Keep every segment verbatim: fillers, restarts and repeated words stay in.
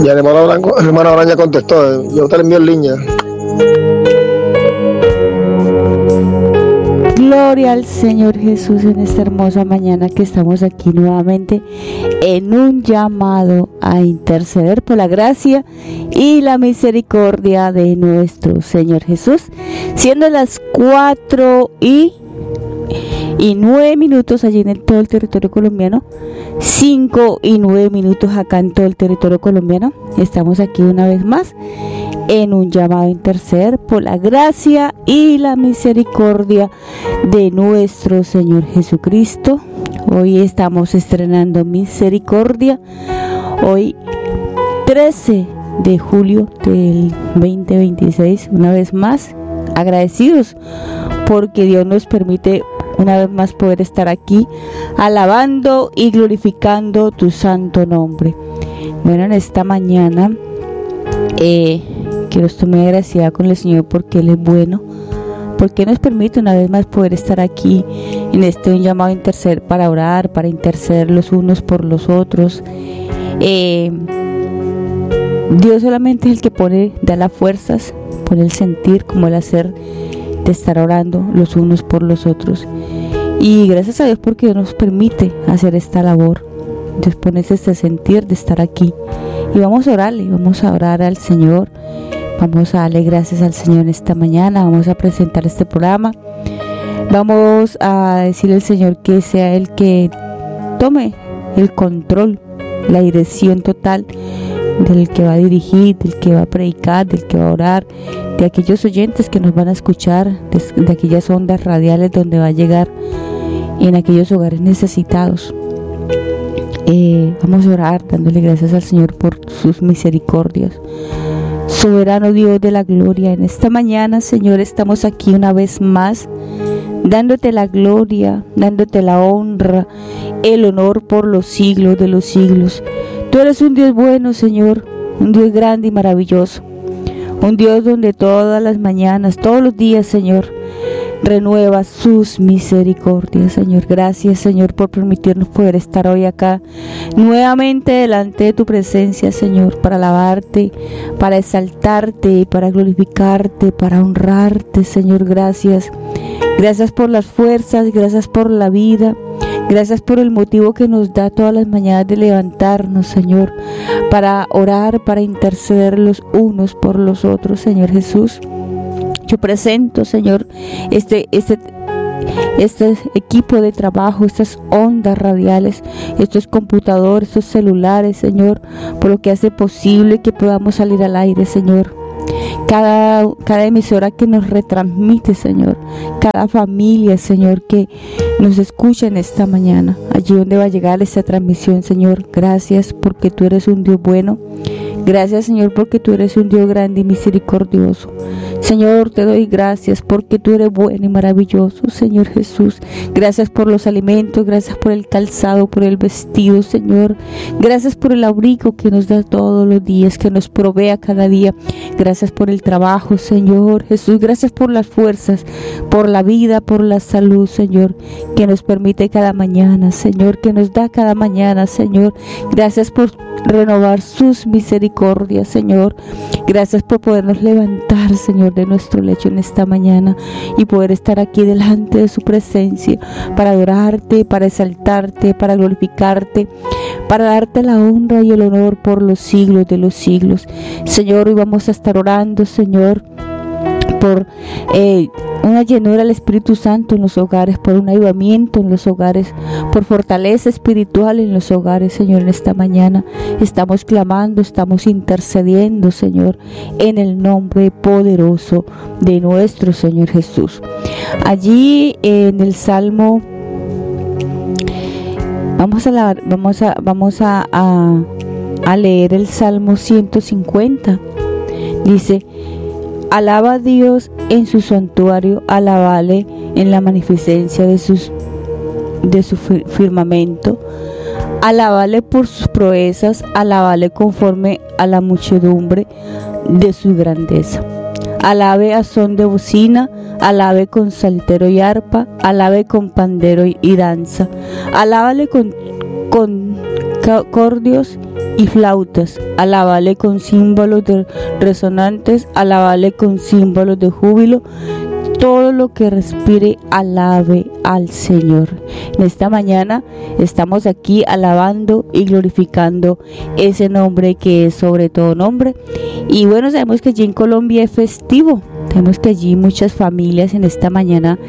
Ya el hermano Abraham, el hermano Abraham ya contestó, yo te lo envío en línea. Gloria al Señor Jesús en esta hermosa mañana que estamos aquí nuevamente en un llamado a interceder por la gracia y la misericordia de nuestro Señor Jesús, siendo las cuatro y y nueve minutos allí en el, todo el territorio colombiano, cinco y nueve minutos acá en todo el territorio colombiano. Estamos aquí una vez más en un llamado a interceder por la gracia y la misericordia de nuestro Señor Jesucristo. Hoy estamos estrenando misericordia, hoy trece de julio del veinte veintiséis, una vez más agradecidos porque Dios nos permite una vez más poder estar aquí alabando y glorificando tu santo nombre. Bueno, en esta mañana eh, quiero estar muy agradecida con el Señor porque Él es bueno, porque nos permite una vez más poder estar aquí en este un llamado a interceder para orar, para interceder los unos por los otros. Eh, Dios solamente es el que pone, da las fuerzas, pone el sentir como el hacer de estar orando los unos por los otros. Y gracias a Dios porque Dios nos permite hacer esta labor, Dios pone este sentir de estar aquí. Y vamos a orarle, vamos a orar al Señor, vamos a darle gracias al Señor esta mañana, vamos a presentar este programa, vamos a decirle al Señor que sea el que tome el control, la dirección total del que va a dirigir, del que va a predicar, del que va a orar, de aquellos oyentes que nos van a escuchar, de, de aquellas ondas radiales donde va a llegar en aquellos hogares necesitados. Eh, vamos a orar dándole gracias al Señor por sus misericordias. Soberano Dios de la gloria, en esta mañana, Señor, estamos aquí una vez más dándote la gloria, dándote la honra, el honor por los siglos de los siglos. Tú eres un Dios bueno, Señor, un Dios grande y maravilloso, un Dios donde todas las mañanas, todos los días, Señor, renueva sus misericordias, Señor. Gracias, Señor, por permitirnos poder estar hoy acá nuevamente delante de tu presencia, Señor, para alabarte, para exaltarte, para glorificarte, para honrarte, Señor. Gracias. Gracias por las fuerzas, gracias por la vida. Gracias por el motivo que nos da todas las mañanas de levantarnos, Señor, para orar, para interceder los unos por los otros, Señor Jesús. Yo presento, Señor, este, este, este equipo de trabajo, estas ondas radiales, estos computadores, estos celulares, Señor, por lo que hace posible que podamos salir al aire, Señor. Cada, cada emisora que nos retransmite, Señor, cada familia, Señor, que nos escucha en esta mañana, allí donde va a llegar esta transmisión, Señor. Gracias porque tú eres un Dios bueno. Gracias, Señor, porque tú eres un Dios grande y misericordioso. Señor, te doy gracias porque tú eres bueno y maravilloso, Señor Jesús. Gracias por los alimentos, gracias por el calzado, por el vestido, Señor. Gracias por el abrigo que nos da todos los días, que nos provee cada día. Gracias por el trabajo, Señor Jesús. Gracias por las fuerzas, por la vida, por la salud, Señor, que nos permite cada mañana, Señor, que nos da cada mañana, Señor. Gracias por renovar sus misericordias, Señor. Gracias por podernos levantar, Señor, de nuestro lecho en esta mañana y poder estar aquí delante de su presencia para adorarte, para exaltarte, para glorificarte, para darte la honra y el honor por los siglos de los siglos. Señor, hoy vamos a estar orando, Señor, por eh, una llenura del Espíritu Santo en los hogares, por un avivamiento en los hogares, por fortaleza espiritual en los hogares, Señor. En esta mañana estamos clamando, estamos intercediendo, Señor, en el nombre poderoso de nuestro Señor Jesús. Allí en el Salmo, vamos a la, vamos a vamos a, a, a leer el Salmo ciento cincuenta. Dice: alaba a Dios en su santuario, alabale en la magnificencia de sus de su firmamento, alabale por sus proezas, alabale conforme a la muchedumbre de su grandeza. Alabe a son de bocina, alabe con saltero y arpa, alabe con pandero y, y danza, alábale con, con cordios y flautas. Alabale con símbolos de resonantes, alabale con símbolos de júbilo. Todo lo que respire, alabe al Señor. En esta mañana estamos aquí alabando y glorificando ese nombre que es sobre todo nombre. Y bueno, sabemos que allí en Colombia es festivo. Sabemos que allí muchas familias en esta mañana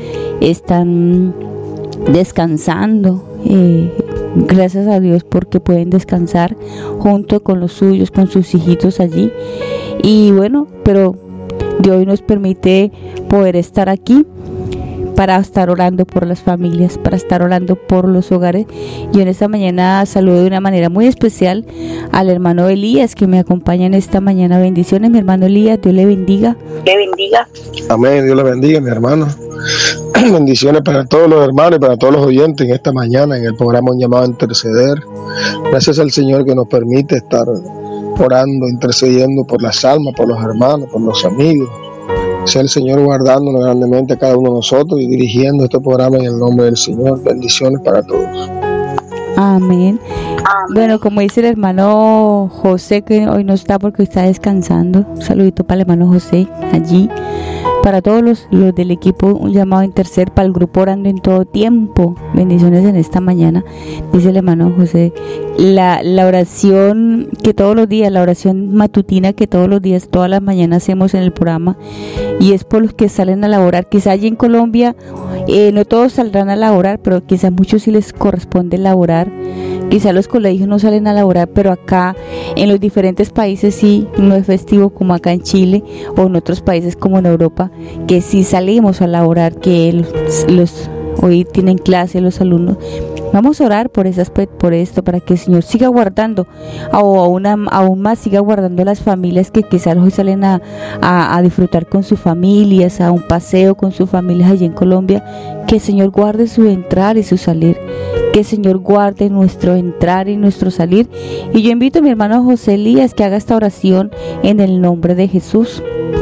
están descansando. Eh, gracias a Dios porque pueden descansar junto con los suyos, con sus hijitos allí. Y bueno, pero Dios nos permite poder estar aquí para estar orando por las familias, para estar orando por los hogares. Yo en esta mañana saludo de una manera muy especial al hermano Elías que me acompaña en esta mañana. Bendiciones, mi hermano Elías, Dios le bendiga. Le bendiga. Amén, Dios le bendiga, mi hermano. Bendiciones para todos los hermanos y para todos los oyentes en esta mañana en el programa Un Llamado a Interceder. Gracias al Señor que nos permite estar orando, intercediendo por las almas, por los hermanos, por los amigos. Sea el Señor guardándonos grandemente a cada uno de nosotros y dirigiendo este programa en el nombre del Señor. Bendiciones para todos. Amén. Amén. Bueno, como dice el hermano José, que hoy no está porque está descansando. Un saludito para el hermano José allí. Para todos los, los del equipo, un llamado a interceder, para el grupo Orando en Todo Tiempo. Bendiciones en esta mañana, dice el hermano José. La, la oración que todos los días, la oración matutina que todos los días, todas las mañanas hacemos en el programa, y es por los que salen a laborar. Quizá allí en Colombia eh, no todos saldrán a laborar, pero quizá a muchos sí les corresponde laborar. Quizá los colegios no salen a laborar, pero acá en los diferentes países sí, no es festivo como acá en Chile o en otros países como en Europa, que sí salimos a laborar, que los, los hoy tienen clase los alumnos. Vamos a orar por esas, por esto, para que el Señor siga guardando, o aún, aún más siga guardando a las familias que quizás hoy salen a, a, a disfrutar con sus familias, a un paseo con sus familias allí en Colombia. Que el Señor guarde su entrar y su salir, que el Señor guarde nuestro entrar y nuestro salir. Y yo invito a mi hermano José Elías que haga esta oración en el nombre de Jesús.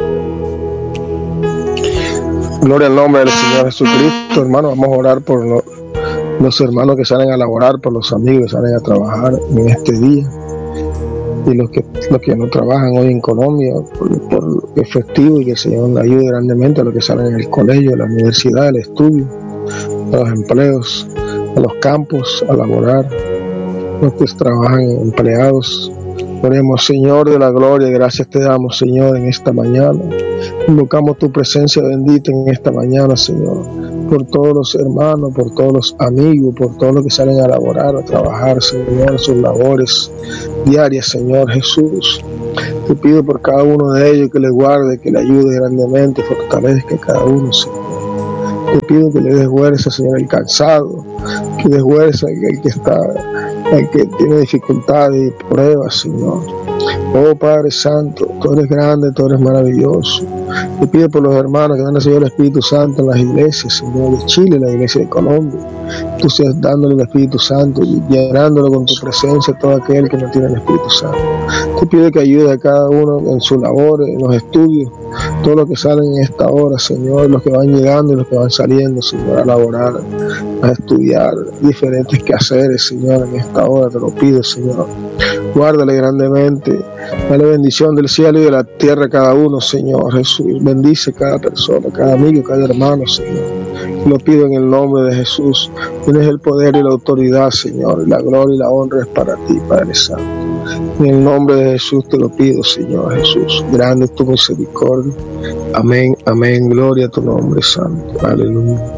Gloria al nombre del Señor Jesucristo. Hermano, vamos a orar por los, los hermanos que salen a laborar, por los amigos que salen a trabajar en este día, y los que, los que no trabajan hoy en Colombia por, por el festivo, y que el Señor ayude grandemente a los que salen en el colegio, a la universidad, al estudio, a los empleos, a los campos, a laborar, los que trabajan empleados. Oremos, Señor de la gloria, gracias te damos, Señor, en esta mañana. Invocamos tu presencia bendita en esta mañana, Señor, por todos los hermanos, por todos los amigos, por todos los que salen a laborar, a trabajar, Señor, sus labores diarias, Señor Jesús. Te pido por cada uno de ellos que le guarde, que le ayude grandemente, fortalezca a cada uno, Señor. Te pido que le des fuerza, Señor, al cansado, que des fuerza al que está, al que tiene dificultades y pruebas, Señor. Oh Padre Santo, tú eres grande, tú eres maravilloso. Te pido por los hermanos que dan al Señor el Espíritu Santo en las iglesias, Señor, de Chile, la iglesia de Colombia. Tú seas dándole el Espíritu Santo y llenándolo con tu presencia a todo aquel que no tiene el Espíritu Santo. Te pido que ayude a cada uno en su labor, en los estudios, todos los que salen en esta hora, Señor, los que van llegando y los que van saliendo, Señor, a laborar, a estudiar, diferentes quehaceres, Señor, en esta hora te lo pido, Señor. Guárdale grandemente, dale bendición del cielo y de la tierra a cada uno, Señor Jesús. Bendice cada persona, cada amigo, cada hermano, Señor. Te lo pido en el nombre de Jesús. Tienes el poder y la autoridad, Señor, y la gloria y la honra es para ti, Padre Santo. En el nombre de Jesús te lo pido, Señor Jesús. Grande es tu misericordia. Amén, amén. Gloria a tu nombre, Santo. Aleluya.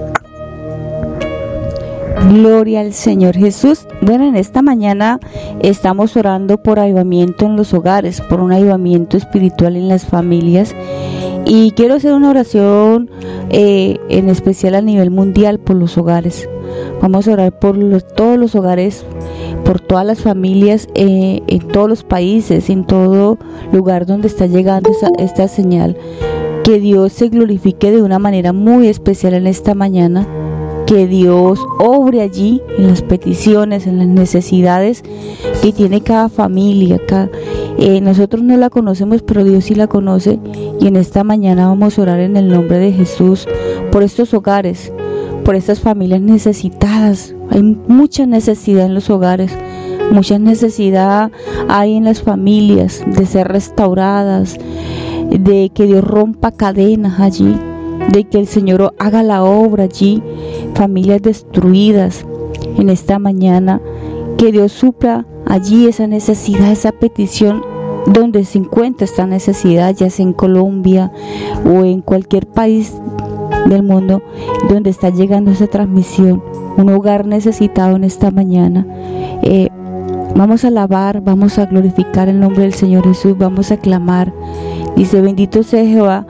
Gloria al Señor Jesús. Bueno, en esta mañana estamos orando por avivamiento en los hogares, por un avivamiento espiritual en las familias, y quiero hacer una oración eh, en especial a nivel mundial por los hogares. Vamos a orar por los, todos los hogares, por todas las familias, eh, en todos los países, en todo lugar donde está llegando esta, esta señal. Que Dios se glorifique de una manera muy especial en esta mañana. Que Dios obre allí en las peticiones, en las necesidades que tiene cada familia. Cada, eh, nosotros no la conocemos, pero Dios sí la conoce. Y en esta mañana vamos a orar en el nombre de Jesús por estos hogares, por estas familias necesitadas. Hay mucha necesidad en los hogares. Mucha necesidad hay en las familias de ser restauradas, de que Dios rompa cadenas allí, de que el Señor haga la obra allí, familias destruidas. En esta mañana, que Dios supla allí esa necesidad, esa petición, donde se encuentra esta necesidad, ya sea en Colombia o en cualquier país del mundo donde está llegando esa transmisión, un hogar necesitado en esta mañana. Eh, vamos a alabar, vamos a glorificar el nombre del Señor Jesús, vamos a clamar. Dice: bendito sea Jehová,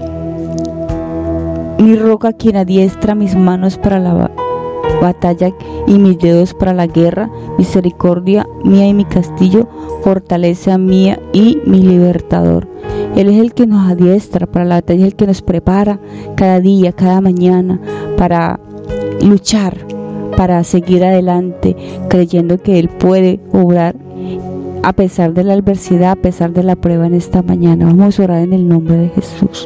mi roca, quien adiestra mis manos para la batalla y mis dedos para la guerra. Misericordia mía y mi castillo, fortaleza mía y mi libertador. Él es el que nos adiestra para la batalla, el que nos prepara cada día, cada mañana, para luchar, para seguir adelante, creyendo que Él puede obrar a pesar de la adversidad, a pesar de la prueba en esta mañana. Vamos a orar en el nombre de Jesús.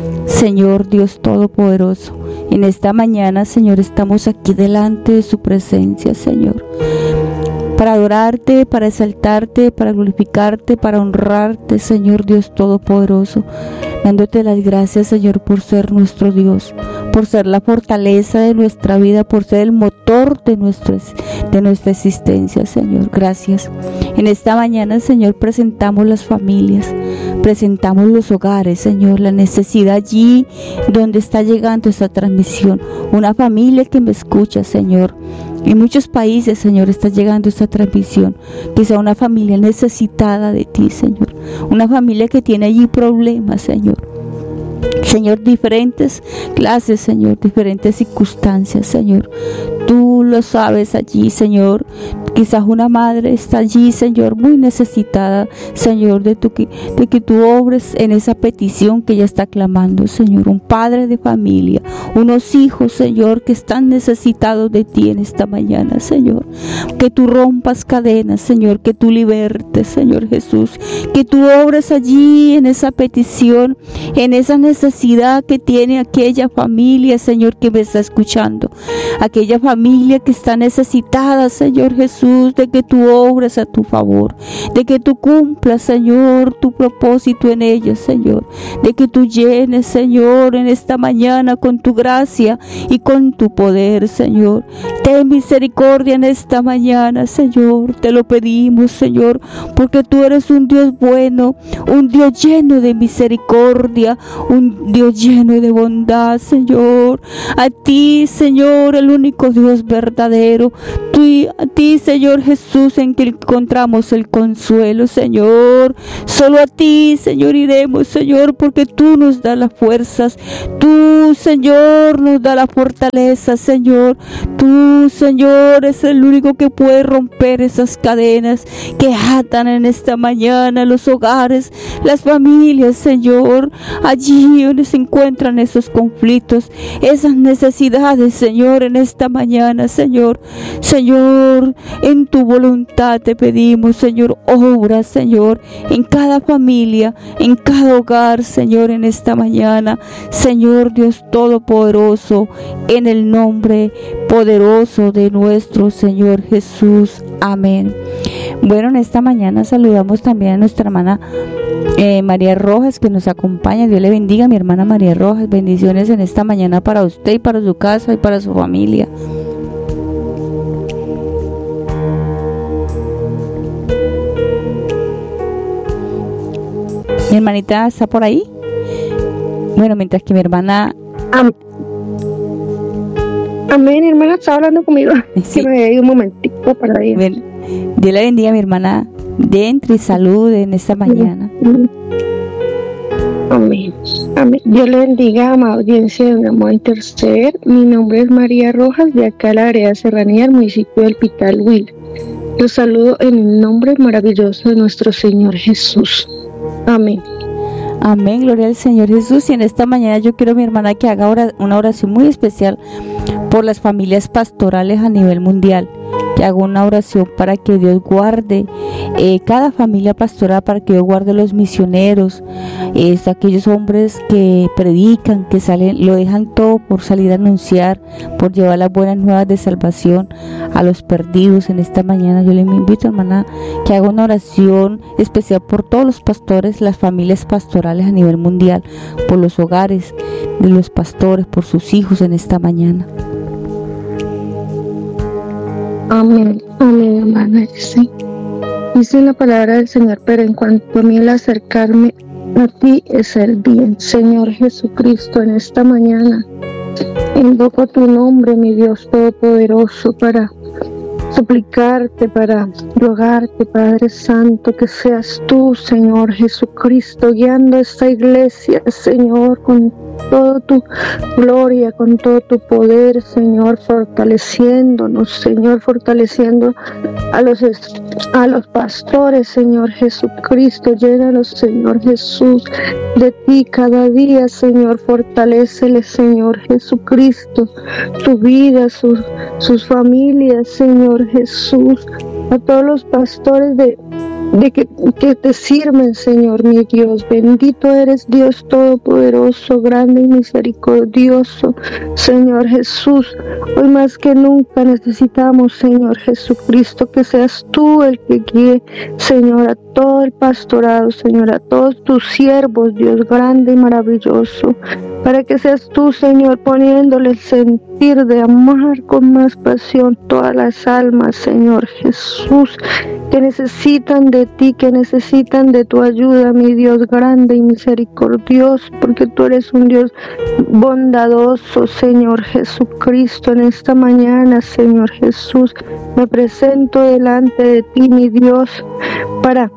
Señor Dios Todopoderoso, en esta mañana, Señor, estamos aquí delante de su presencia, Señor, para adorarte, para exaltarte, para glorificarte, para honrarte, Señor Dios Todopoderoso, dándote las gracias, Señor, por ser nuestro Dios, por ser la fortaleza de nuestra vida, por ser el motor de nuestra, de nuestra existencia, Señor. Gracias. En esta mañana, Señor, presentamos las familias, presentamos los hogares, Señor, la necesidad allí donde está llegando esta transmisión. Una familia que me escucha, Señor. En muchos países, Señor, está llegando esta transmisión. Quizá una familia necesitada de ti, Señor. Una familia que tiene allí problemas, Señor. Señor, diferentes clases, Señor, diferentes circunstancias, Señor. Tú lo sabes allí, Señor. Quizás una madre está allí, Señor, muy necesitada, Señor, de, tu, de que tú obres en esa petición que ella está clamando, Señor. Un padre de familia, unos hijos, Señor, que están necesitados de ti en esta mañana, Señor. Que tú rompas cadenas, Señor, que tú libertes, Señor Jesús. Que tú obres allí en esa petición, en esa necesidad que tiene aquella familia, Señor, que me está escuchando. Aquella familia que está necesitada, Señor Jesús, de que tú obres a tu favor, de que tú cumplas, Señor, tu propósito en ellos, Señor, de que tú llenes, Señor, en esta mañana con tu gracia y con tu poder, Señor. Ten misericordia en esta mañana, Señor, te lo pedimos, Señor, porque tú eres un Dios bueno, un Dios lleno de misericordia, un Dios lleno de bondad, Señor. A ti, Señor, el único Dios verdadero, tú, a ti, Señor Jesús, en que encontramos el consuelo, Señor. Solo a ti, Señor, iremos, Señor, porque tú nos das las fuerzas, tú, Señor, nos das la fortaleza, Señor. Tú, Señor, es el único que puede romper esas cadenas que atan en esta mañana los hogares, las familias, Señor, allí donde se encuentran esos conflictos, esas necesidades, Señor, en esta mañana, Señor. Señor, en tu voluntad te pedimos, Señor, obra, Señor, en cada familia, en cada hogar, Señor, en esta mañana, Señor Dios Todopoderoso, en el nombre poderoso de nuestro Señor Jesús. Amén. Bueno, en esta mañana saludamos también a nuestra hermana eh, María Rojas, que nos acompaña. Dios le bendiga, mi hermana María Rojas. Bendiciones en esta mañana para usted y para su casa y para su familia. Mi hermanita está por ahí. Bueno, mientras que mi hermana... Am Amén, mi hermana estaba hablando conmigo. Sí. Que me había ido un momentico para ir. Ven, Dios le bendiga, mi hermana. De entre y salude en esta mañana. Amén. Amén. Dios le bendiga, amada audiencia de Amor a Interceder. Mi nombre es María Rojas, de acá la Vereda Serranía, del municipio del Pital, Huila. Los saludo en el nombre maravilloso de nuestro Señor Jesús. Amén. Amén, gloria al Señor Jesús. Y en esta mañana yo quiero, mi hermana, que haga una oración muy especial por las familias pastorales a nivel mundial. que hago una oración para que Dios guarde eh, cada familia pastoral, para que Dios guarde los misioneros, eh, aquellos hombres que predican, que salen, lo dejan todo por salir a anunciar, por llevar las buenas nuevas de salvación a los perdidos. En esta mañana yo le invito, hermana, que haga una oración especial por todos los pastores, las familias pastorales a nivel mundial, por los hogares de los pastores, por sus hijos en esta mañana. Amén, amén, hermana. Sí. Dice la palabra del Señor, pero en cuanto a mí el acercarme a ti es el bien. Señor Jesucristo, en esta mañana invoco tu nombre, mi Dios Todopoderoso, para suplicarte, para rogarte, Padre Santo, que seas tú, Señor Jesucristo, guiando esta iglesia, Señor, con toda tu gloria, con todo tu poder, Señor, fortaleciéndonos, Señor, fortaleciendo a los, a los pastores, Señor Jesucristo. Llénalos, Señor Jesús, de ti cada día, Señor, fortaléceles, Señor Jesucristo, su vida, sus, sus familias, Señor Jesús, a todos los pastores de de que, que te sirven, Señor, mi Dios. Bendito eres, Dios Todopoderoso, grande y misericordioso, Señor Jesús. Hoy más que nunca necesitamos, Señor Jesucristo, que seas tú el que guíe, Señor, a todo el pastorado, Señor, a todos tus siervos, Dios grande y maravilloso, para que seas tú, Señor, poniéndole el sentir de amar con más pasión todas las almas, Señor Jesús, que necesitan de ti, que necesitan de tu ayuda, mi Dios grande y misericordioso, porque tú eres un Dios bondadoso, Señor Jesucristo. En esta mañana, Señor Jesús, me presento delante de ti, mi Dios, para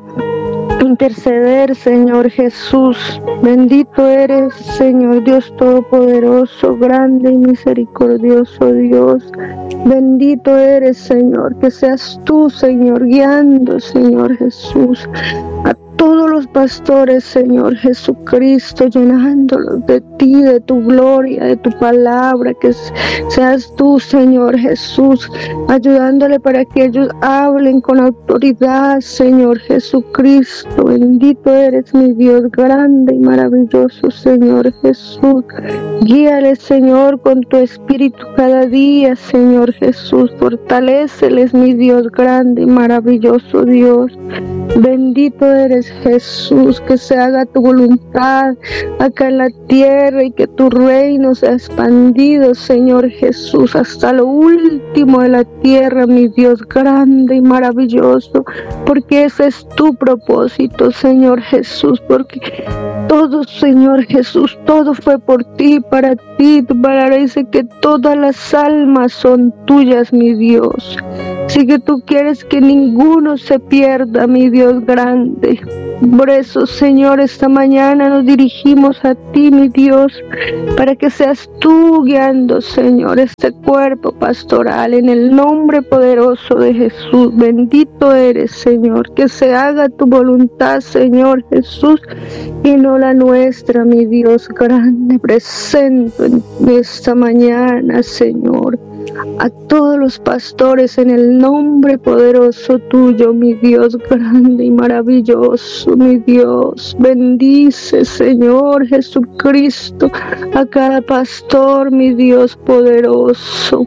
interceder, Señor Jesús. Bendito eres, Señor Dios Todopoderoso, grande y misericordioso Dios. Bendito eres, Señor, que seas tú, Señor, guiando, Señor Jesús, a todos los pastores, Señor Jesucristo, llenándolos de ti, de tu gloria, de tu palabra, que seas tú, Señor Jesús, ayudándole para que ellos hablen con autoridad, Señor Jesucristo. Bendito eres, mi Dios grande y maravilloso, Señor Jesús. Guíales, Señor, con tu espíritu cada día, Señor Jesús. Fortaléceles, mi Dios grande y maravilloso Dios. Bendito eres, Jesús, que se haga tu voluntad acá en la tierra y que tu reino sea expandido, Señor Jesús, hasta lo último de la tierra, mi Dios grande y maravilloso, porque ese es tu propósito, Señor Jesús, porque todo, Señor Jesús, todo fue por ti, para ti. Tu palabra dice que todas las almas son tuyas, mi Dios. Así que tú quieres que ninguno se pierda, mi Dios grande. Por eso, Señor, esta mañana nos dirigimos a ti, mi Dios, para que seas tú guiando, Señor, este cuerpo pastoral, en el nombre poderoso de Jesús. Bendito eres, Señor, que se haga tu voluntad, Señor Jesús, y no la nuestra, mi Dios grande. Presento en esta mañana, Señor, a todos los pastores en el nombre poderoso tuyo, mi Dios grande y maravilloso, mi Dios. Bendice, Señor Jesucristo, a cada pastor, mi Dios poderoso.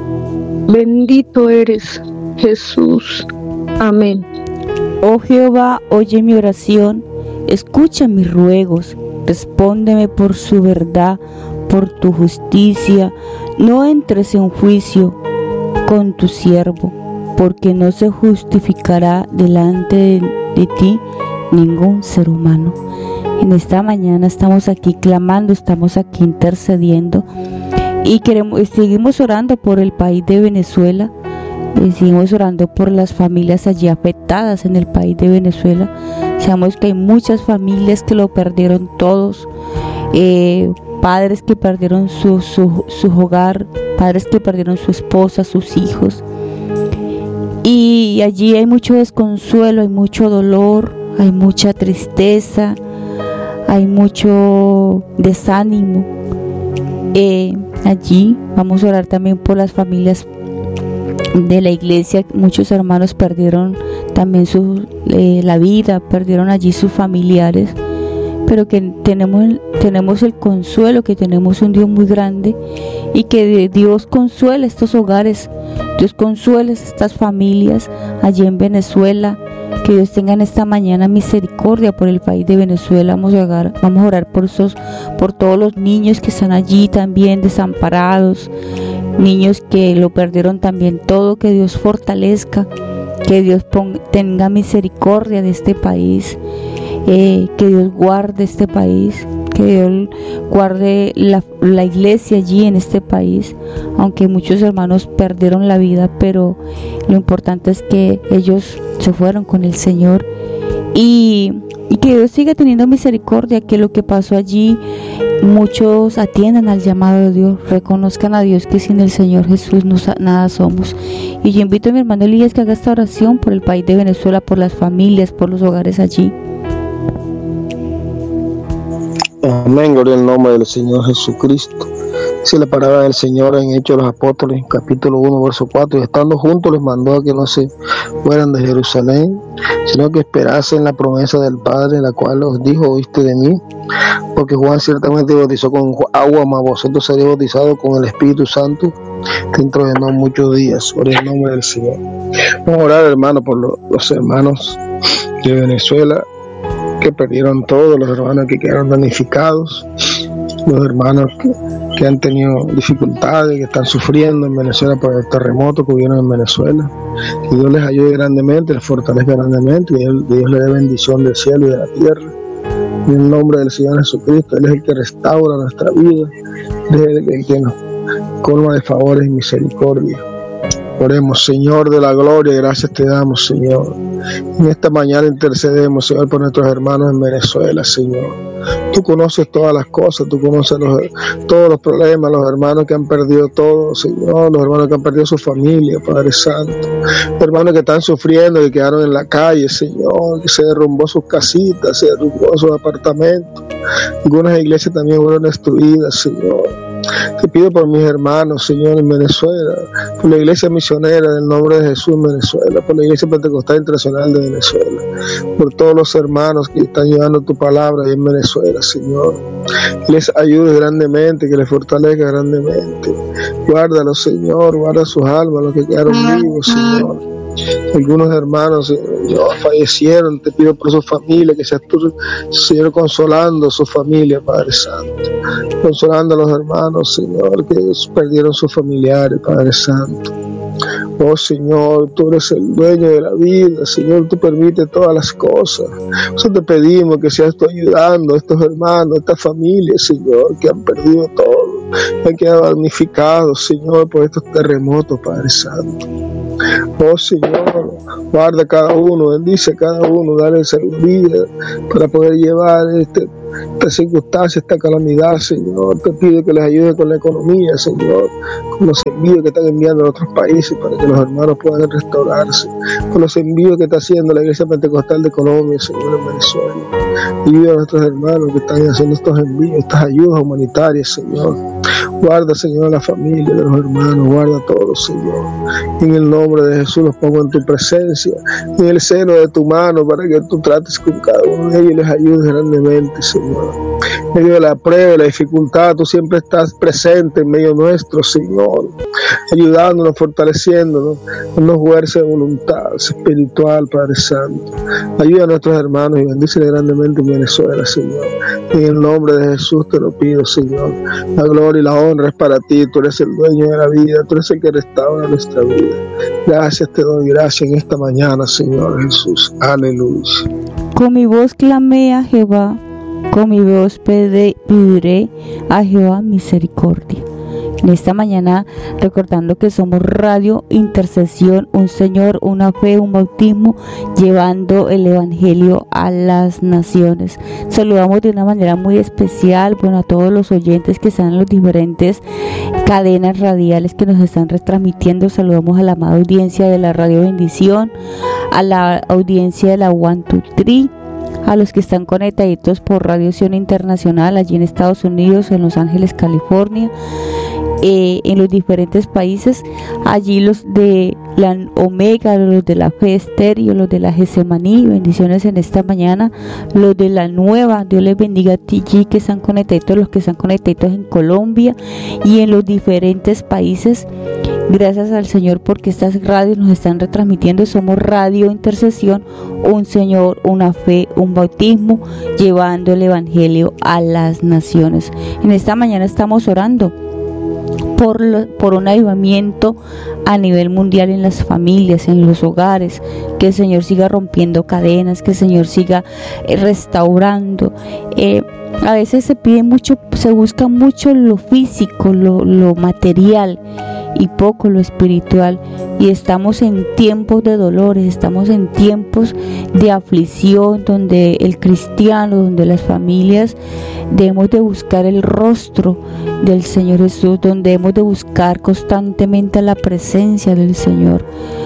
Bendito eres, Jesús. Amén. Oh Jehová, oye mi oración, escucha mis ruegos, respóndeme por su verdad, por tu justicia. No entres en juicio con tu siervo, porque no se justificará delante de, de ti ningún ser humano. En esta mañana estamos aquí clamando, estamos aquí intercediendo y queremos, seguimos orando por el país de Venezuela, y seguimos orando por las familias allí afectadas en el país de Venezuela. Sabemos que hay muchas familias que lo perdieron todos, eh, padres que perdieron su, su, su hogar, padres que perdieron su esposa, sus hijos, y allí hay mucho desconsuelo, hay mucho dolor, hay mucha tristeza, hay mucho desánimo. Eh, allí vamos a orar también por las familias de la iglesia, muchos hermanos perdieron también su, eh, la vida, perdieron allí sus familiares, pero que tenemos, tenemos el consuelo, que tenemos un Dios muy grande y que Dios consuela estos hogares, Dios consuela estas familias allí en Venezuela. Que Dios tenga en esta mañana misericordia por el país de Venezuela. Vamos a orar, vamos a orar por, esos, por todos los niños que están allí también desamparados, niños que lo perdieron también todo. Que Dios fortalezca, que Dios ponga, tenga misericordia de este país, eh, que Dios guarde este país, que Dios guarde la, la iglesia allí en este país, aunque muchos hermanos perdieron la vida, pero lo importante es que ellos se fueron con el Señor, y, y que Dios siga teniendo misericordia, que lo que pasó allí, muchos atiendan al llamado de Dios, reconozcan a Dios, que sin el Señor Jesús no, nada somos. Y yo invito a mi hermano Elías que haga esta oración por el país de Venezuela, por las familias, por los hogares allí. Amén, gloria al nombre del Señor Jesucristo. Dice la palabra del Señor en Hechos de los Apóstoles, capítulo uno, verso cuatro, y estando juntos les mandó a que no se fueran de Jerusalén, sino que esperasen la promesa del Padre, la cual os dijo: oíste de mí, porque Juan ciertamente bautizó con agua, mas vosotros seréis bautizados con el Espíritu Santo dentro de no muchos días. Por el nombre del Señor. Vamos a orar, hermano, por los, los hermanos de Venezuela que perdieron todo, los hermanos que quedaron damnificados, los hermanos que, que han tenido dificultades, que están sufriendo en Venezuela por el terremoto que hubieron en Venezuela. Que Dios les ayude grandemente, les fortalezca grandemente, y Dios, Dios les dé bendición del cielo y de la tierra. En el nombre del Señor Jesucristo, Él es el que restaura nuestra vida, Él es el que nos colma de favores y misericordia. Oremos. Señor de la gloria, gracias te damos, Señor. En esta mañana intercedemos, Señor, por nuestros hermanos en Venezuela, Señor. Tú conoces todas las cosas, tú conoces los, todos los problemas, los hermanos que han perdido todo, Señor, los hermanos que han perdido su familia, Padre Santo, los hermanos que están sufriendo, que quedaron en la calle, Señor, que se derrumbó sus casitas, se derrumbó sus apartamentos. Algunas iglesias también fueron destruidas, Señor. Te pido por mis hermanos, Señor, en Venezuela, por la iglesia misionera del nombre de Jesús en Venezuela, por la iglesia pentecostal internacional de Venezuela, por todos los hermanos que están llevando tu palabra ahí en Venezuela, Señor. Les ayude grandemente, que les fortalezca grandemente. Guárdalos, Señor, guarda sus almas, los que quedaron vivos, Señor. Algunos hermanos, Señor, fallecieron. Te pido por su familia, que seas tú, Señor, consolando su familia, Padre Santo, consolando a los hermanos, Señor, que perdieron sus familiares, Padre Santo. Oh Señor, tú eres el dueño de la vida, Señor, tú permites todas las cosas. Nosotros te pedimos que seas tú ayudando a estos hermanos, a estas familias, Señor, que han perdido todo, que han quedado damnificados, Señor, por estos terremotos, Padre Santo. Oh Señor, guarda a cada uno, bendice a cada uno, dale sabiduría para poder llevar este esta circunstancia, esta calamidad, Señor. Te pido que les ayude con la economía, Señor, con los envíos que están enviando a otros países para que los hermanos puedan restaurarse, con los envíos que está haciendo la Iglesia Pentecostal de Colombia, Señor, en Venezuela. Ayuda a nuestros hermanos que están haciendo estos envíos, estas ayudas humanitarias, Señor. Guarda, Señor, a la familia de los hermanos, guarda a todos, Señor. En el nombre de Jesús los pongo en tu presencia, en el seno de tu mano, para que tú trates con cada uno de ellos y les ayudes grandemente, Señor. En medio de la prueba, de la dificultad, tú siempre estás presente en medio nuestro, Señor, ayudándonos, fortaleciéndonos, dándonos fuerza de voluntad espiritual, Padre Santo. Ayuda a nuestros hermanos y bendíceles grandemente en Venezuela, Señor. En el nombre de Jesús te lo pido, Señor. La gloria y la honra es para ti, tú eres el dueño de la vida, tú eres el que restaura nuestra vida. Gracias te doy, gracias en esta mañana, Señor Jesús. Aleluya. Con mi voz clamé a Jehová, con mi voz pediré a Jehová misericordia. En esta mañana, recordando que somos Radio Intercesión, un Señor, una fe, un bautismo, llevando el Evangelio a las naciones. Saludamos de una manera muy especial, bueno, a todos los oyentes que están en las diferentes cadenas radiales que nos están retransmitiendo. Saludamos a la amada audiencia de la Radio Bendición, a la audiencia de la One Two Three, a los que están conectados por Radio Sion Internacional allí en Estados Unidos, en Los Ángeles, California, eh, en los diferentes países. Allí los de la Omega, los de la Fe Estéreo, los de la Getsemaní, bendiciones en esta mañana, los de la Nueva, Dios les bendiga a ti que están conectados, los que están conectados en Colombia y en los diferentes países. Gracias al Señor porque estas radios nos están retransmitiendo. Somos Radio Intercesión, un Señor, una fe, un bautismo, llevando el Evangelio a las naciones. En esta mañana estamos orando por, lo, por un avivamiento a nivel mundial en las familias, en los hogares, que el Señor siga rompiendo cadenas, que el Señor siga eh, restaurando. Eh, a veces se pide mucho, se busca mucho lo físico, lo, lo material, y poco lo espiritual, y estamos en tiempos de dolores, estamos en tiempos de aflicción, donde el cristiano, donde las familias debemos de buscar el rostro del Señor Jesús, donde debemos de buscar constantemente la presencia del Señor,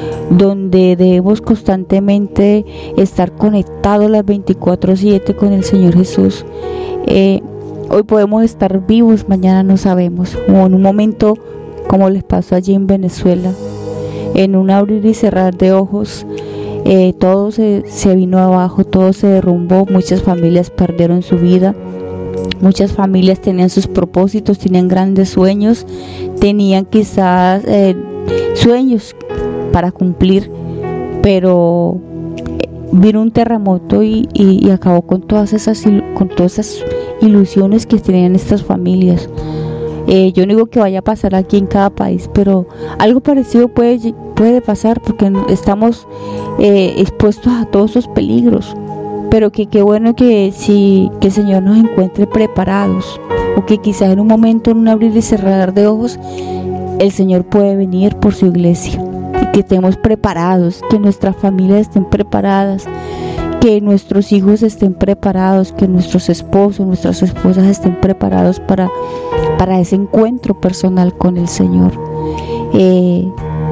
donde debemos constantemente estar conectados las veinticuatro siete con el Señor Jesús. Eh, hoy podemos estar vivos, mañana no sabemos, o en un momento como les pasó allí en Venezuela, en un abrir y cerrar de ojos, eh, todo se, se vino abajo, todo se derrumbó, muchas familias perdieron su vida, muchas familias tenían sus propósitos, tenían grandes sueños, tenían quizás eh, sueños para cumplir, pero vino un terremoto y, y, y acabó con todas esas con todas esas ilusiones que tenían estas familias. Eh, yo no digo que vaya a pasar aquí en cada país, pero algo parecido puede, puede pasar porque estamos eh, expuestos a todos esos peligros. Pero que qué bueno que, si, que el Señor nos encuentre preparados, o que quizás en un momento, en un abrir y cerrar de ojos, el Señor puede venir por su iglesia, y que estemos preparados, que nuestras familias estén preparadas, que nuestros hijos estén preparados, que nuestros esposos, nuestras esposas estén preparados para, para ese encuentro personal con el Señor. Eh,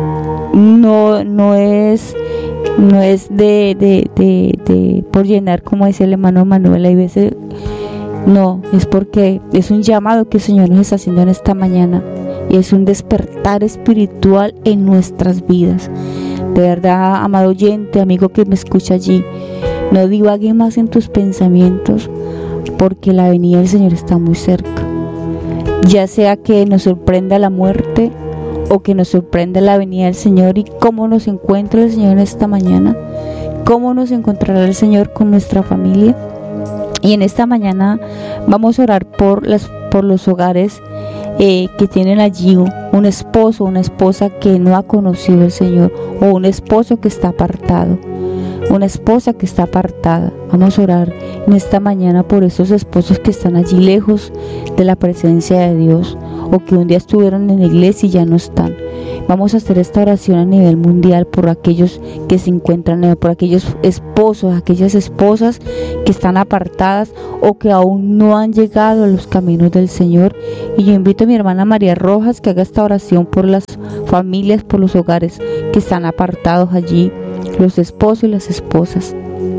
no, no es, no es de, de, de, de por llenar, como decía el hermano Manuel, hay veces, no, es porque es un llamado que el Señor nos está haciendo en esta mañana, y es un despertar espiritual en nuestras vidas. De verdad, amado oyente, amigo que me escucha allí, no divague más en tus pensamientos, porque la venida del Señor está muy cerca. Ya sea que nos sorprenda la muerte, o que nos sorprenda la venida del Señor, y cómo nos encuentra el Señor en esta mañana, cómo nos encontrará el Señor con nuestra familia. Y en esta mañana vamos a orar por, las, por los hogares eh, que tienen allí un esposo, una esposa que no ha conocido al Señor, o un esposo que está apartado. Una esposa que está apartada. Vamos a orar en esta mañana por esos esposos que están allí lejos de la presencia de Dios, o que un día estuvieron en la iglesia y ya no están. Vamos a hacer esta oración a nivel mundial por aquellos que se encuentran, por aquellos esposos, aquellas esposas que están apartadas o que aún no han llegado a los caminos del Señor. Y yo invito a mi hermana María Rojas que haga esta oración por las familias, por los hogares que están apartados allí, los esposos y las esposas.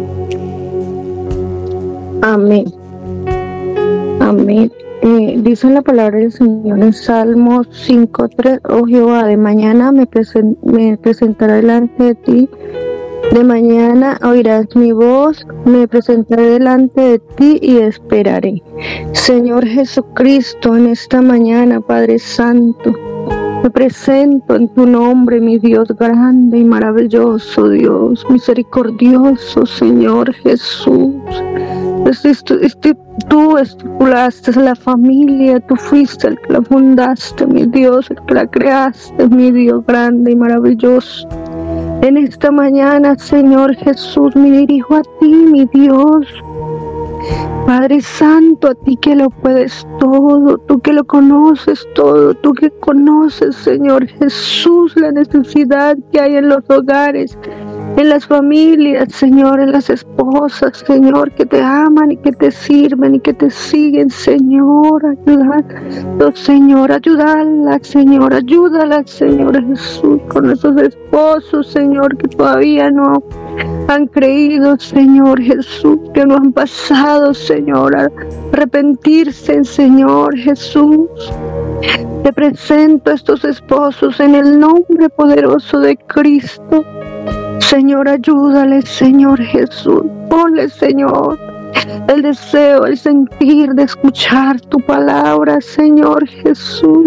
Amén. Amén. Eh, dice la palabra del Señor en Salmos cinco tres: Oh Jehová, de mañana me, presen- me presentaré delante de ti, de mañana oirás mi voz, me presentaré delante de ti y esperaré. Señor Jesucristo, en esta mañana, Padre Santo, me presento en tu nombre, mi Dios grande y maravilloso, Dios misericordioso, Señor Jesús. Este, este, tú estipulaste la familia, tú fuiste el que la fundaste, mi Dios, el que la creaste, mi Dios grande y maravilloso. En esta mañana, Señor Jesús, me dirijo a ti, mi Dios. Padre Santo, a ti que lo puedes todo, tú que lo conoces todo, tú que conoces, Señor Jesús, la necesidad que hay en los hogares, en las familias, Señor, en las esposas, Señor, que te aman y que te sirven y que te siguen, Señor, ayúdalas, Señor, ayúdalas, Señor, ayúdalas, Señor Jesús, con esos esposos, Señor, que todavía no han creído, Señor Jesús, que no han pasado, Señor, a arrepentirse, Señor Jesús. Te presento a estos esposos en el nombre poderoso de Cristo. Señor, ayúdales, Señor Jesús. Ponle, Señor, el deseo, el sentir de escuchar tu palabra, Señor Jesús.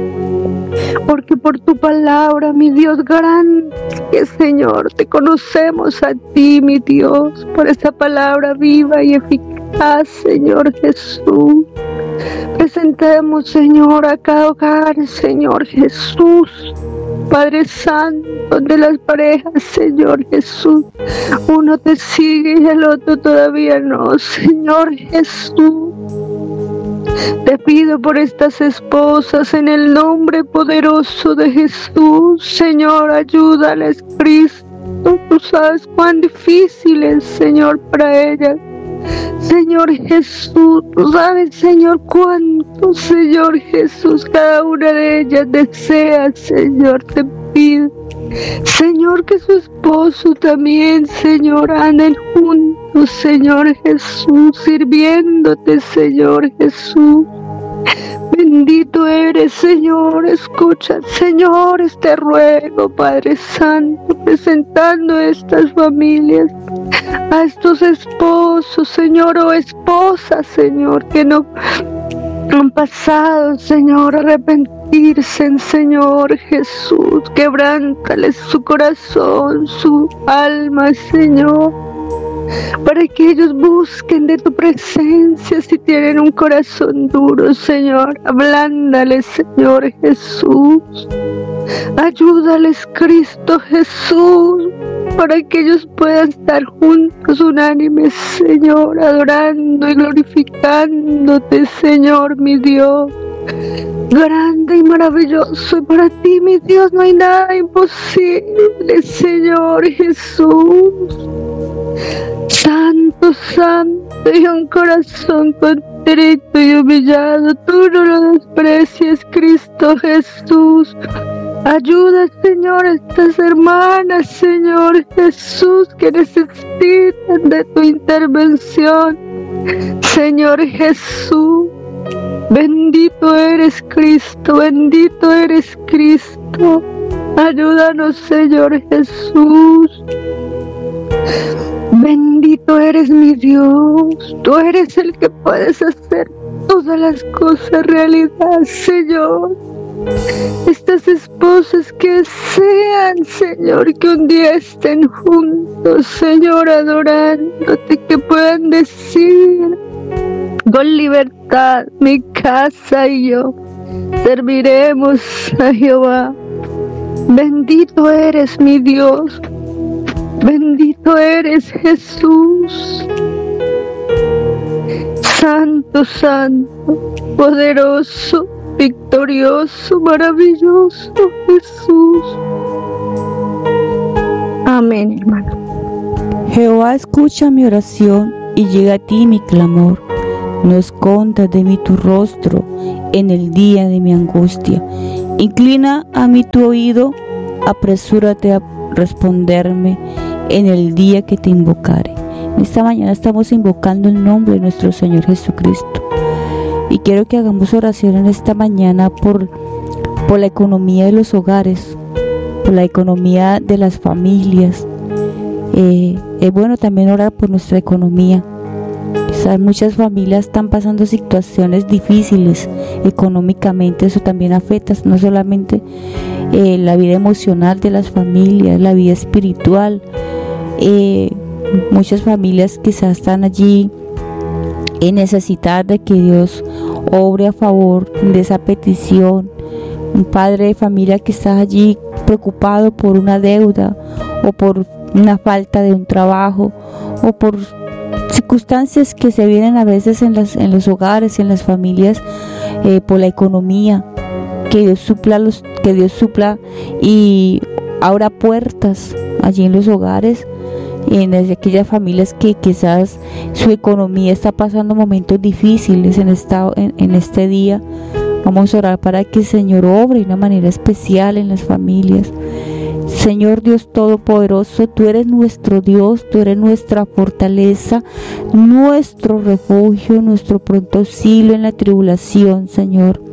Porque por tu palabra, mi Dios grande, Señor, te conocemos a ti, mi Dios, por esa palabra viva y eficaz, Señor Jesús. Presentemos, Señor, a cada hogar, Señor Jesús. Padre Santo, de las parejas, Señor Jesús. Uno te sigue y el otro todavía no, Señor Jesús. Te pido por estas esposas en el nombre poderoso de Jesús. Señor, ayúdales, Cristo. Tú sabes cuán difícil es, Señor, para ellas. Señor Jesús, tú sabes, Señor, cuánto, Señor Jesús, cada una de ellas desea, Señor, te pido. Señor, que su esposo también, Señor, anden juntos, Señor Jesús, sirviéndote, Señor Jesús. Bendito eres, Señor. Escucha, Señor, este ruego, Padre Santo, presentando estas familias, a estos esposos, Señor, o esposas, Señor, que no han pasado, Señor, a arrepentirse, Señor Jesús. Quebrántales su corazón, su alma, Señor, para que ellos busquen de tu presencia. Si tienen un corazón duro, Señor, ablándales, Señor Jesús. Ayúdales, Cristo Jesús, para que ellos puedan estar juntos, unánimes, Señor, adorando y glorificándote, Señor, mi Dios. Grande y maravilloso, y para ti, mi Dios, no hay nada imposible, Señor Jesús. Santo, santo, y un corazón contrito y humillado, tú no lo desprecies, Cristo Jesús. Ayuda, Señor, a estas hermanas, Señor Jesús, que necesitan de tu intervención. Señor Jesús, bendito eres, Cristo, bendito eres, Cristo. Ayúdanos, Señor Jesús. Bendito eres, mi Dios. Tú eres el que puedes hacer todas las cosas realidad, Señor. Estas esposas que sean, Señor, que un día estén juntos, Señor, adorándote, que puedan decir con libertad: mi casa y yo serviremos a Jehová. Bendito eres, mi Dios. Bendito eres, Jesús. Santo, santo, poderoso, victorioso, maravilloso Jesús. Amén, hermano. Jehová, escucha mi oración y llega a ti mi clamor. No escondas de mí tu rostro en el día de mi angustia. Inclina a mí tu oído, apresúrate a responderme en el día que te invocare. En esta mañana estamos invocando el nombre de nuestro Señor Jesucristo. Y quiero que hagamos oración en esta mañana por, por la economía de los hogares, por la economía de las familias. Eh, es bueno también orar por nuestra economía. Quizás muchas familias están pasando situaciones difíciles económicamente. Eso también afecta no solamente eh, la vida emocional de las familias, la vida espiritual. Eh, muchas familias quizás están allí en necesidad de que Dios obre a favor de esa petición. Un padre de familia que está allí preocupado por una deuda o por una falta de un trabajo o por circunstancias que se vienen a veces en, las, en los hogares, en las familias, eh, por la economía. Que Dios supla los, que Dios supla y abra puertas allí en los hogares, en aquellas familias que quizás su economía está pasando momentos difíciles en, esta, en, en este día. Vamos a orar para que el Señor obre de una manera especial en las familias. Señor Dios Todopoderoso, tú eres nuestro Dios, tú eres nuestra fortaleza, nuestro refugio, nuestro pronto auxilio en la tribulación, Señor.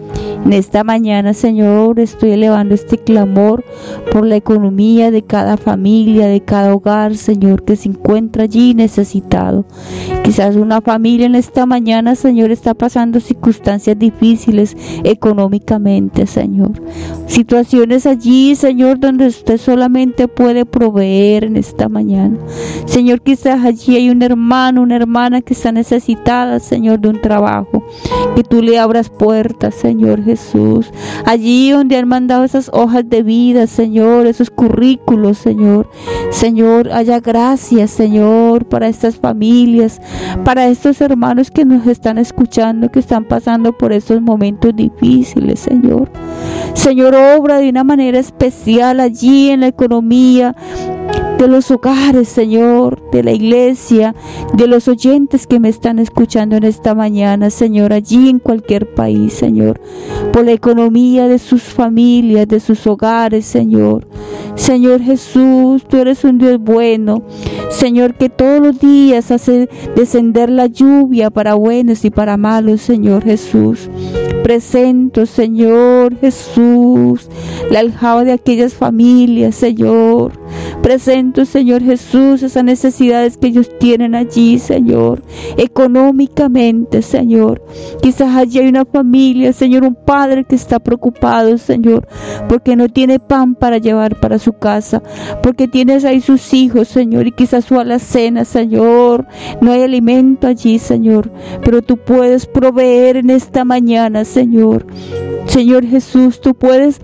En esta mañana, Señor, estoy elevando este clamor por la economía de cada familia, de cada hogar, Señor, que se encuentra allí necesitado. Quizás una familia en esta mañana, Señor, está pasando circunstancias difíciles económicamente, Señor. Situaciones allí, Señor, donde usted solamente puede proveer en esta mañana. Señor, quizás allí hay un hermano, una hermana que está necesitada, Señor, de un trabajo. Que tú le abras puertas, Señor Jesús. Allí donde han mandado esas hojas de vida, Señor, esos currículos, Señor. Señor, haya gracias, Señor, para estas familias, para estos hermanos que nos están escuchando, que están pasando por estos momentos difíciles, Señor. Señor, obra de una manera especial allí en la economía de los hogares, Señor, de la iglesia, de los oyentes que me están escuchando en esta mañana, Señor, allí en cualquier país, Señor, por la economía de sus familias, de sus hogares, Señor. Señor Jesús, tú eres un Dios bueno, Señor, que todos los días hace descender la lluvia para buenos y para malos, Señor Jesús. Presento, Señor Jesús, la aljaba de aquellas familias, Señor. Presento, Señor Jesús, esas necesidades que ellos tienen allí, Señor, económicamente, Señor. Quizás allí hay una familia, Señor, un padre que está preocupado, Señor, porque no tiene pan para llevar para su casa, porque tienes ahí sus hijos, Señor, y quizás su alacena, Señor, no hay alimento allí, Señor, pero tú puedes proveer en esta mañana, Señor. Señor Jesús, tú puedes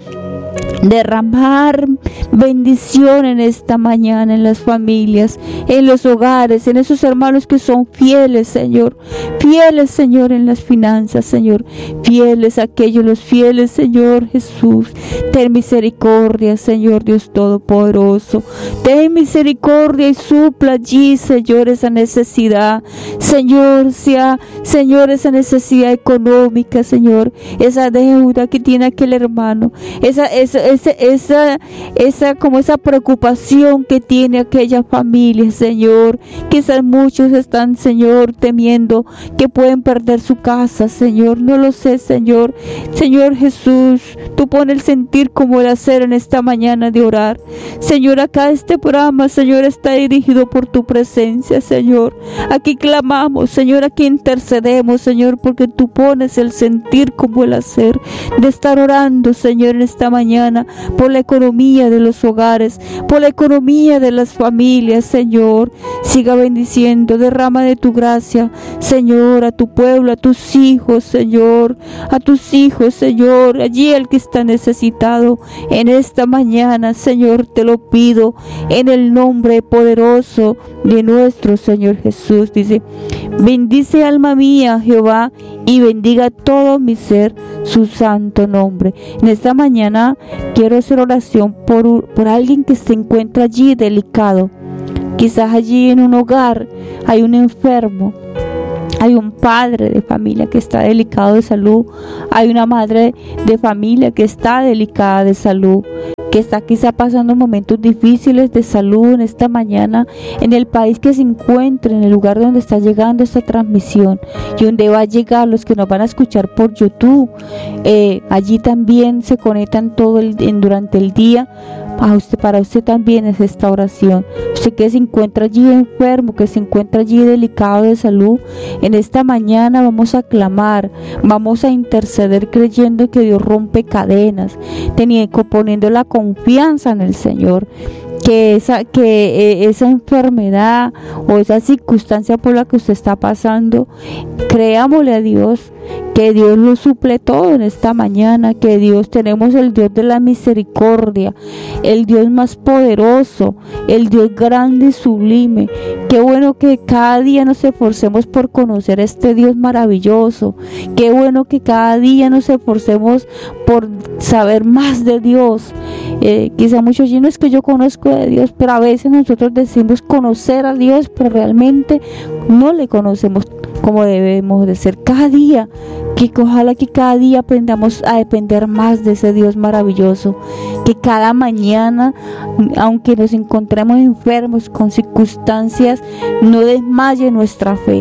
derramar bendición en esta mañana en las familias, en los hogares, en esos hermanos que son fieles, Señor, fieles, Señor, en las finanzas, Señor, fieles aquellos, los fieles, Señor Jesús. Ten misericordia, Señor Dios Todopoderoso, ten misericordia y supla allí, Señor, esa necesidad, Señor, sea, Señor, esa necesidad económica, Señor, esa deuda que tiene aquel hermano, esa, esa Esa, esa, esa, como esa preocupación que tiene aquella familia, Señor. Quizás muchos están, Señor, temiendo que pueden perder su casa, Señor. No lo sé, Señor. Señor Jesús, tú pones el sentir como el hacer en esta mañana de orar. Señor, acá este programa, Señor, está dirigido por tu presencia, Señor. Aquí clamamos, Señor, aquí intercedemos, Señor, porque tú pones el sentir como el hacer de estar orando, Señor, en esta mañana por la economía de los hogares, por la economía de las familias, Señor. Siga bendiciendo, derrama de tu gracia, Señor, a tu pueblo, a tus hijos, Señor, a tus hijos, Señor, allí el que está necesitado en esta mañana, Señor, te lo pido en el nombre poderoso de nuestro Señor Jesús. Dice: bendice alma mía Jehová, y bendiga todo mi ser su santo nombre. En esta mañana quiero hacer oración por, por alguien que se encuentra allí delicado. Quizás allí en un hogar hay un enfermo, hay un padre de familia que está delicado de salud, hay una madre de familia que está delicada de salud, que está quizá pasando momentos difíciles de salud en esta mañana, en el país que se encuentre, en el lugar donde está llegando esta transmisión y donde va a llegar los que nos van a escuchar por YouTube. Eh, allí también se conectan todo el, en, durante el día. A usted, para usted también es esta oración. Usted que se encuentra allí enfermo, que se encuentra allí delicado de salud, en esta mañana vamos a clamar, vamos a interceder creyendo que Dios rompe cadenas, teniendo, poniendo la confianza en el Señor. Que esa, que eh, esa enfermedad o esa circunstancia por la que usted está pasando, creámosle a Dios, que Dios lo suple todo en esta mañana, que Dios, tenemos el Dios de la misericordia, el Dios más poderoso, el Dios grande y sublime. Qué bueno que cada día nos esforcemos por conocer a este Dios maravilloso, qué bueno que cada día nos esforcemos por saber más de Dios. Eh, quizá muchos allí no es que yo conozco de Dios, pero a veces nosotros decimos conocer a Dios, pero realmente no le conocemos como debemos de ser. Cada día, que ojalá que cada día aprendamos a depender más de ese Dios maravilloso, que cada mañana, aunque nos encontremos enfermos con circunstancias, no desmaye nuestra fe,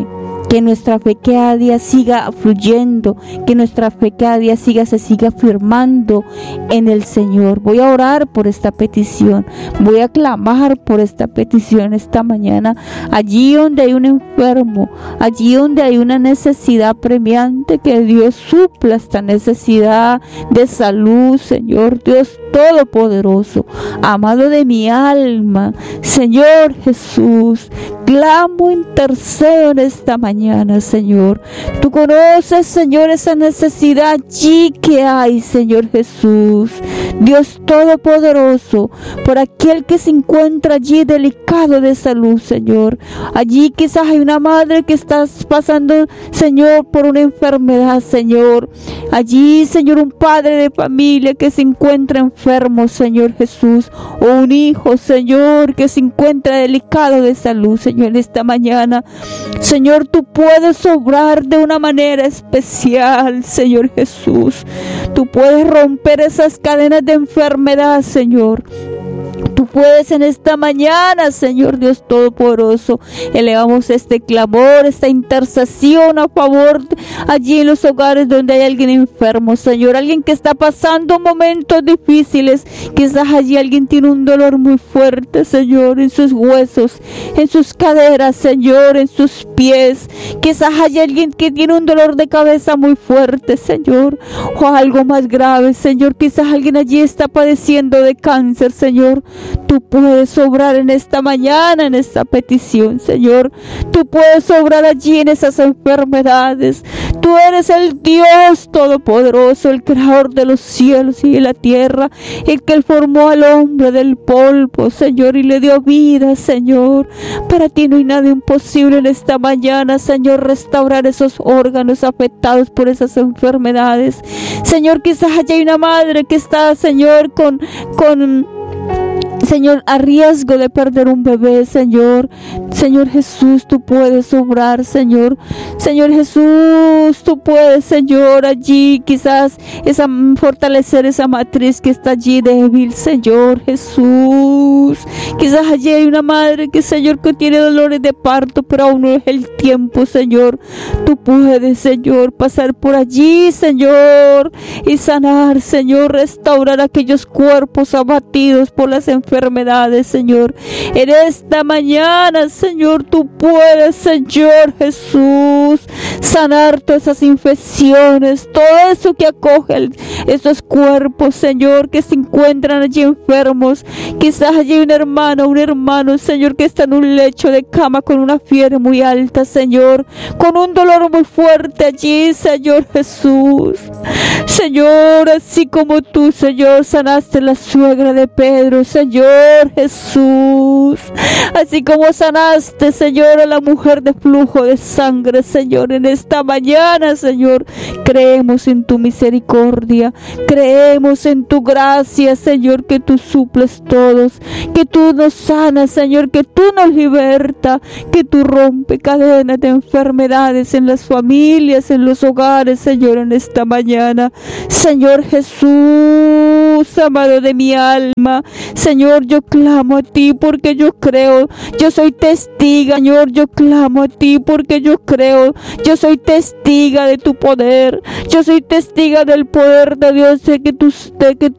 que nuestra fe cada día siga fluyendo, que nuestra fe cada día siga, se siga firmando en el Señor. Voy a orar por esta petición, voy a clamar por esta petición esta mañana, allí donde hay un enfermo, allí donde hay una necesidad premiante, que Dios supla esta necesidad de salud, Señor Dios Todopoderoso, amado de mi alma, Señor Jesús, clamo, intercedo en esta mañana, Señor. Tú conoces, Señor, esa necesidad allí que hay, Señor Jesús, Dios Todopoderoso, por aquel que se encuentra allí delicado de salud, Señor. Allí quizás hay una madre que está pasando, Señor, por una enfermedad, Señor. Allí, Señor, un padre de familia que se encuentra enfermo, Señor Jesús, o un hijo, Señor, que se encuentra delicado de salud, Señor, en esta mañana. Señor, tú puedes obrar de una manera especial, Señor Jesús. Tú puedes romper esas cadenas de enfermedad, Señor. Tú puedes en esta mañana, Señor Dios Todopoderoso. Elevamos este clamor, esta intercesión a favor allí en los hogares donde hay alguien enfermo, Señor. Alguien que está pasando momentos difíciles. Quizás allí alguien tiene un dolor muy fuerte, Señor, en sus huesos, en sus caderas, Señor, en sus pies. Quizás hay alguien que tiene un dolor de cabeza muy fuerte, Señor, o algo más grave, Señor. Quizás alguien allí está padeciendo de cáncer, Señor. Tú puedes obrar en esta mañana, en esta petición, Señor. Tú puedes obrar allí en esas enfermedades. Tú eres el Dios Todopoderoso, el creador de los cielos y de la tierra, el que formó al hombre del polvo, Señor, y le dio vida, Señor. Para ti no hay nada imposible en esta mañana, Señor, restaurar esos órganos afectados por esas enfermedades. Señor, quizás allí hay una madre que está, Señor, con... con Señor, a riesgo de perder un bebé, Señor. Señor Jesús, tú puedes obrar, Señor. Señor Jesús, tú puedes, Señor, allí quizás esa, fortalecer esa matriz que está allí débil, Señor Jesús. Quizás allí hay una madre que, Señor, que tiene dolores de parto, pero aún no es el tiempo, Señor. Tú puedes, Señor, pasar por allí, Señor, y sanar, Señor, restaurar aquellos cuerpos abatidos por las enfermedades. enfermedades, Señor. En esta mañana, Señor, tú puedes, Señor Jesús, sanar todas esas infecciones, todo eso que acoge el, esos cuerpos, Señor, que se encuentran allí enfermos. Quizás allí hay un hermano, un hermano, Señor, que está en un lecho de cama con una fiebre muy alta, Señor, con un dolor muy fuerte allí, Señor Jesús. Señor, así como tú, Señor, sanaste la suegra de Pedro, Señor Jesús, así como sanaste, Señor, a la mujer de flujo de sangre, Señor, en esta mañana, Señor, creemos en tu misericordia, creemos en tu gracia, Señor, que tú suples todos, que tú nos sanas, Señor, que tú nos libertas, que tú rompes cadenas de enfermedades en las familias, en los hogares, Señor, en esta mañana. Señor Jesús, amado de mi alma, Señor, yo clamo a ti porque yo creo, yo soy testiga, Señor, yo clamo a ti porque yo creo, yo soy testiga de tu poder, yo soy testiga del poder de Dios, de que tú, de que